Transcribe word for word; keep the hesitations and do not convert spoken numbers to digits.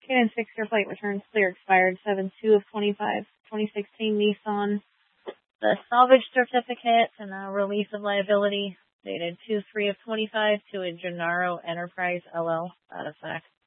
Canon six, your flight returns clear, expired seven two of twenty-five, twenty sixteen Nissan. The salvage certificate and the release of liability dated two three of twenty-five to a Gennaro Enterprise L L. That effect.